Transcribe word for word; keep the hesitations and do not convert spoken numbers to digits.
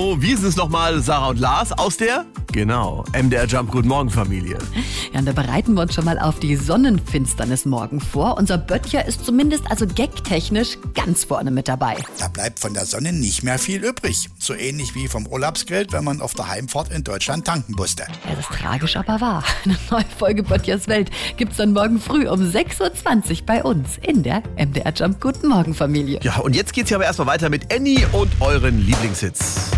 Hallo, wir sind es nochmal, Sarah und Lars aus der, genau, M D R Jump Guten Morgen Familie. Ja, und da bereiten wir uns schon mal auf die Sonnenfinsternis morgen vor. Unser Böttcher ist zumindest also gagtechnisch ganz vorne mit dabei. Da bleibt von der Sonne nicht mehr viel übrig. So ähnlich wie vom Urlaubsgeld, wenn man auf der Heimfahrt in Deutschland tanken musste. Ja, das ist tragisch, aber wahr. Eine neue Folge Böttchers Welt gibt's dann morgen früh um sechs Uhr zwanzig bei uns in der M D R Jump Guten Morgen Familie. Ja, und jetzt geht's ja aber erstmal weiter mit Annie und euren Lieblingshits.